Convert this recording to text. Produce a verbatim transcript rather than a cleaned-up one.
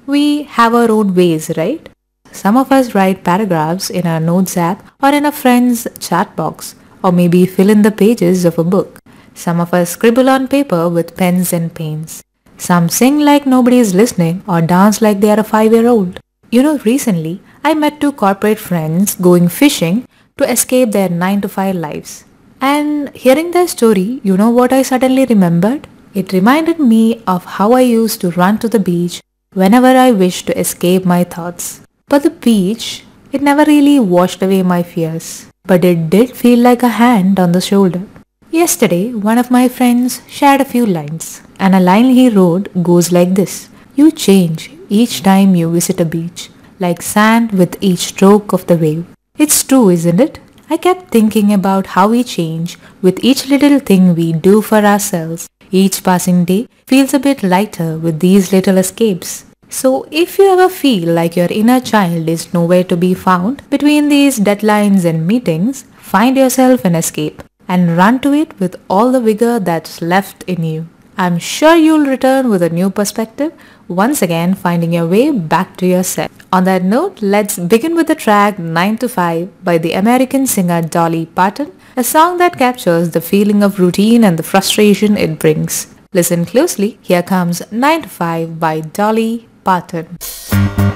We have our own ways, right? Some of us write paragraphs in our notes app or in a friend's chat box, or maybe fill in the pages of a book. Some of us scribble on paper with pens and paints. Some sing like nobody is listening or dance like they are a five-year-old. You know, recently I met two corporate friends going fishing to escape their nine to five lives. And hearing their story, you know what I suddenly remembered? It reminded me of how I used to run to the beach whenever I wished to escape my thoughts. But the beach, it never really washed away my fears. But it did feel like a hand on the shoulder. Yesterday, one of my friends shared a few lines, and a line he wrote goes like this: "You change each time you visit a beach, like sand with each stroke of the wave." It's true, isn't it? I kept thinking about how we change with each little thing we do for ourselves. Each passing day feels a bit lighter with these little escapes. So if you ever feel like your inner child is nowhere to be found between these deadlines and meetings, find yourself an escape and run to it with all the vigor that's left in you. I'm sure you'll return with a new perspective, once again finding your way back to yourself. On that note, let's begin with the track nine to five by the American singer Dolly Parton, a song that captures the feeling of routine and the frustration it brings. Listen closely, here comes nine to five by Dolly Parton.